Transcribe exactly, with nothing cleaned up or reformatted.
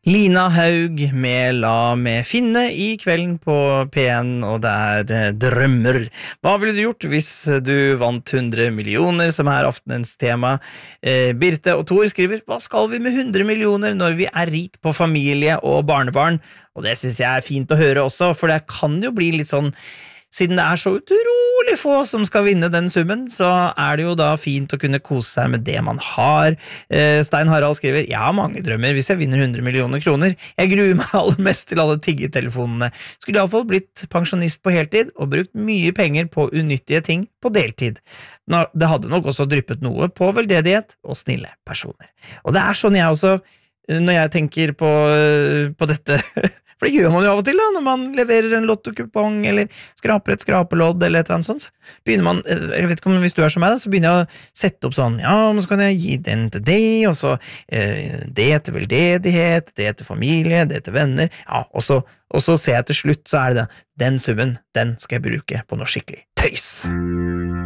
Lina Haug med La med Finne i kvelden på P en, og det er eh, drømmer. Hva ville du gjort hvis du vant hundre millioner, som er aftenens tema? Eh, Birte og Thor skriver, hva skal vi med hundre millioner når vi er rik på familie og barnebarn? Og det synes jeg er fint å høre også, for det kan jo bli litt sånn, siden det er så utrolig få som skal vinne den summen, så er det jo da fint å kunne kose seg med det man har. Eh, Stein Harald skriver, jeg har mange drømmer hvis jeg vinner hundre millioner kroner. Jeg gruer meg aller mest til alle tiggetelefonene. Skulle i alle fall blitt pensjonist på heltid og brukt mye penger på unyttige ting på deltid. Nå, det hadde nok også dryppet noe på veldedighet og snille personer. Og det er sånn jeg også, når jeg tenker på, på dette, for det gjør man jo av og til da, når man leverer en lottokupong, eller skraper et skrapelodd, eller et eller annet sånt. Begynner man, jeg vet ikke om hvis du er som meg da, så begynner jeg å sette opp sånn, ja, men så kan jeg gi den til det, og så eh, det til veldedighet, det til familie, det til venner, ja, og så, og så ser jeg til slutt, så er det det, den summen, den skal jeg bruke på noe skikkelig tøys.